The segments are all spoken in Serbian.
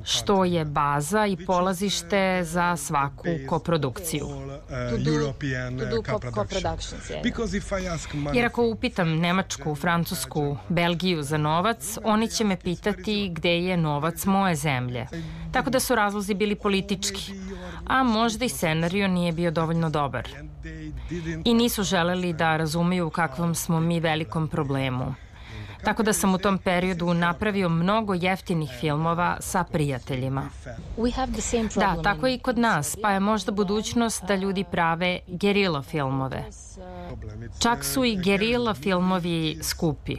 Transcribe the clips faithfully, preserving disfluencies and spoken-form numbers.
što je baza i polazište za svaku koprodukciju. To do, to do co- co-productions, yeah. Jer ako upitam Nemačku, Francusku, Belgiju za novac, oni će me pitati gde je novac moje zemlje. Tako da su razlozi bili politički, a možda i scenario nije bio dovoljno dobar. I nisu želeli da razumeju u kakvom smo mi velikom problemu. Tako da sam u tom periodu napravio mnogo jeftinih filmova sa prijateljima. Da, tako je i kod nas, pa je možda budućnost da ljudi prave gerila filmove. Čak su i gerila filmovi skupi.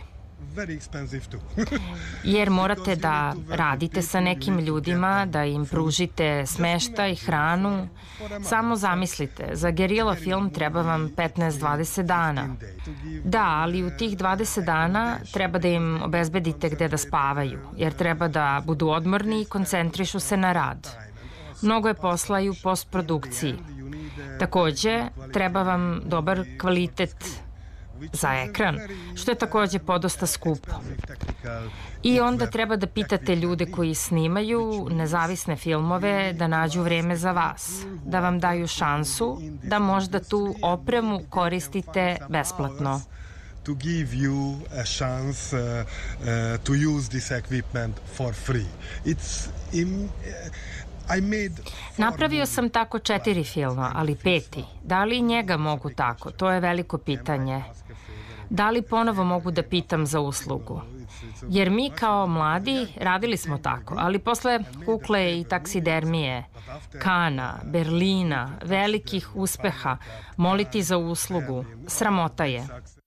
Jer morate da radite sa nekim ljudima, da im pružite smeštaj, hranu. Samo zamislite, za gerila film treba vam petnaest do dvadeset dana. Da, ali u tih dvadeset dana treba da im obezbedite gde da spavaju, jer treba da budu odmorni i koncentrišu se na rad. Mnogo je posla i u postprodukciji. Takođe, treba vam dobar kvalitet za ekran, što je takođe podosta skupo. I onda treba da pitate ljude koji snimaju nezavisne filmove da nađu vreme za vas, da vam daju šansu da možda tu opremu koristite besplatno. To give you a chance uh, uh, to use this equipment for free. It's in, uh, I made Napravio sam tako četiri filma, ali peti. Da li i njega mogu tako? To je veliko pitanje. Da li ponovo mogu da pitam za uslugu? Jer mi kao mladi radili smo tako, ali posle Kukle i taksidermije, Kana, Berlina, velikih uspeha, moliti za uslugu, sramota je.